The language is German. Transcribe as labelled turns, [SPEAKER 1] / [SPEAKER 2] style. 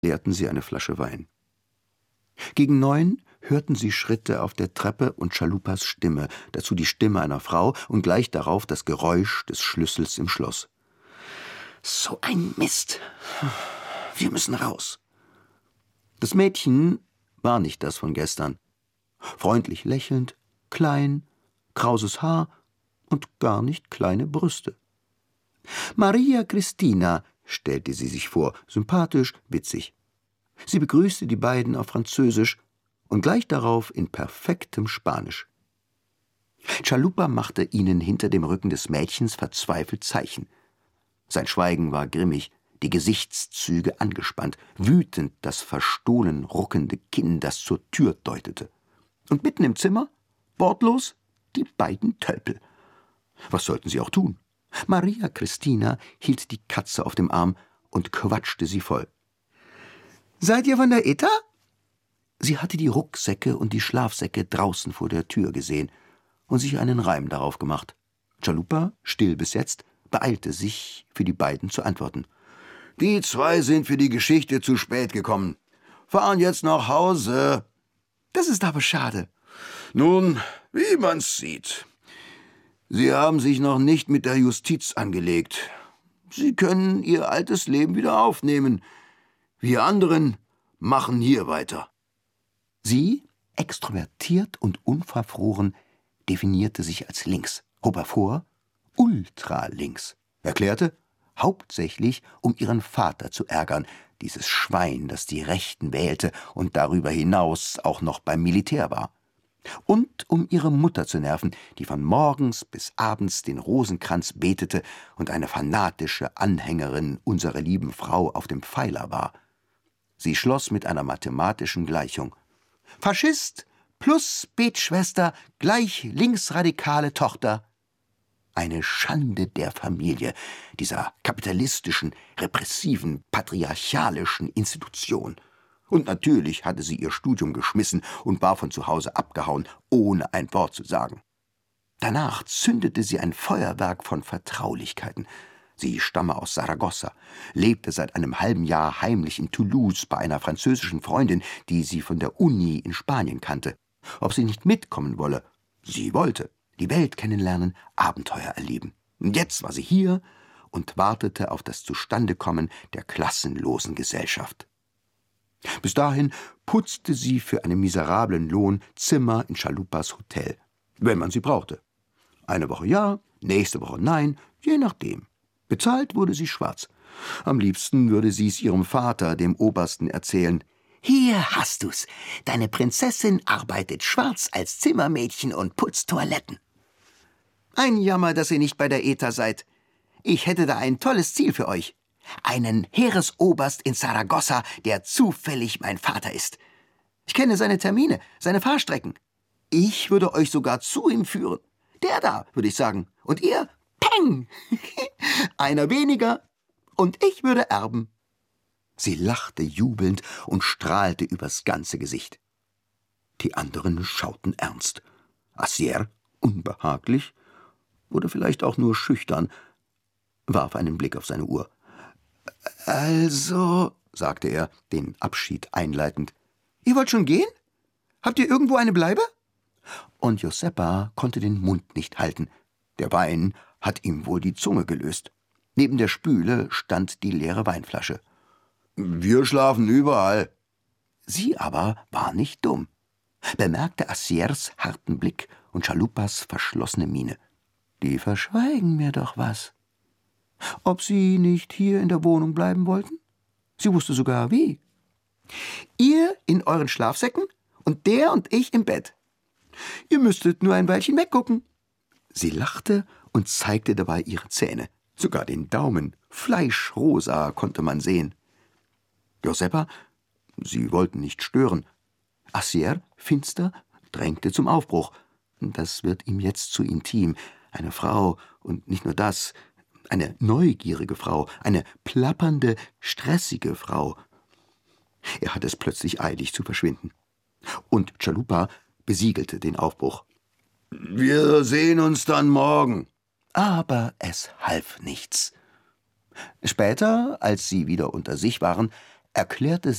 [SPEAKER 1] leerten sie eine Flasche Wein. Gegen 9 hörten sie Schritte auf der Treppe und Chalupas Stimme, dazu die Stimme einer Frau und gleich darauf das Geräusch des Schlüssels im Schloss. »So ein Mist! Wir müssen raus!« Das Mädchen war nicht das von gestern. Freundlich lächelnd, klein, krauses Haar und gar nicht kleine Brüste. Maria Cristina stellte sie sich vor, sympathisch, witzig. Sie begrüßte die beiden auf Französisch und gleich darauf in perfektem Spanisch. Chalupa machte ihnen hinter dem Rücken des Mädchens verzweifelt Zeichen. Sein Schweigen war grimmig, die Gesichtszüge angespannt, wütend das verstohlen ruckende Kinn, das zur Tür deutete. Und mitten im Zimmer, wortlos, die beiden Tölpel. Was sollten sie auch tun? Maria Cristina hielt die Katze auf dem Arm und quatschte sie voll. »Seid ihr von der ETA?« Sie hatte die Rucksäcke und die Schlafsäcke draußen vor der Tür gesehen und sich einen Reim darauf gemacht. Chalupa, still bis jetzt, beeilte sich, für die beiden zu antworten. »Die 2 sind für die Geschichte zu spät gekommen. Fahren jetzt nach Hause.« »Das ist aber schade.« »Nun, wie man's sieht. Sie haben sich noch nicht mit der Justiz angelegt. Sie können Ihr altes Leben wieder aufnehmen. Wir anderen machen hier weiter.« Sie, extrovertiert und unverfroren, definierte sich als links, hob hervor, ultralinks, erklärte, hauptsächlich um ihren Vater zu ärgern, dieses Schwein, das die Rechten wählte und darüber hinaus auch noch beim Militär war. Und um ihre Mutter zu nerven, die von morgens bis abends den Rosenkranz betete und eine fanatische Anhängerin unserer lieben Frau auf dem Pfeiler war. Sie schloss mit einer mathematischen Gleichung. Faschist plus Betschwester gleich linksradikale Tochter. Eine Schande der Familie, dieser kapitalistischen, repressiven, patriarchalischen Institution. Und natürlich hatte sie ihr Studium geschmissen und war von zu Hause abgehauen, ohne ein Wort zu sagen. Danach zündete sie ein Feuerwerk von Vertraulichkeiten. Sie stamme aus Saragossa, lebte seit einem halben Jahr heimlich in Toulouse bei einer französischen Freundin, die sie von der Uni in Spanien kannte. Ob sie nicht mitkommen wolle? Sie wollte. Die Welt kennenlernen, Abenteuer erleben. Und jetzt war sie hier und wartete auf das Zustandekommen der klassenlosen Gesellschaft. Bis dahin putzte sie für einen miserablen Lohn Zimmer in Chalupas Hotel, wenn man sie brauchte. Eine Woche ja, nächste Woche nein, je nachdem. Bezahlt wurde sie schwarz. Am liebsten würde sie es ihrem Vater, dem Obersten, erzählen. »Hier hast du's. Deine Prinzessin arbeitet schwarz als Zimmermädchen und putzt Toiletten.« »Ein Jammer, dass ihr nicht bei der ETA seid. Ich hätte da ein tolles Ziel für euch. Einen Heeresoberst in Saragossa, der zufällig mein Vater ist. Ich kenne seine Termine, seine Fahrstrecken. Ich würde euch sogar zu ihm führen. Der da, würde ich sagen. Und ihr, peng! Einer weniger und ich würde erben.« Sie lachte jubelnd und strahlte übers ganze Gesicht. Die anderen schauten ernst. Assier, unbehaglich oder vielleicht auch nur schüchtern, warf einen Blick auf seine Uhr. »Also«, sagte er, den Abschied einleitend. »Ihr wollt schon gehen? Habt ihr irgendwo eine Bleibe?« Und Josepa konnte den Mund nicht halten. Der Wein hat ihm wohl die Zunge gelöst. Neben der Spüle stand die leere Weinflasche. »Wir schlafen überall.« Sie aber war nicht dumm, bemerkte Assiers harten Blick und Chalupas verschlossene Miene. »Die verschweigen mir doch was. Ob sie nicht hier in der Wohnung bleiben wollten? Sie wusste sogar wie. Ihr in euren Schlafsäcken und der und ich im Bett. Ihr müsstet nur ein Weilchen weggucken.« Sie lachte und zeigte dabei ihre Zähne. Sogar den Daumen, fleischrosa, konnte man sehen. Josepa, sie wollten nicht stören. Assier, finster, drängte zum Aufbruch. Das wird ihm jetzt zu intim. Eine Frau, und nicht nur das, eine neugierige Frau, eine plappernde, stressige Frau. Er hatte es plötzlich eilig zu verschwinden. Und Chalupa besiegelte den Aufbruch. »Wir sehen uns dann morgen.« Aber es half nichts. Später, als sie wieder unter sich waren, erklärte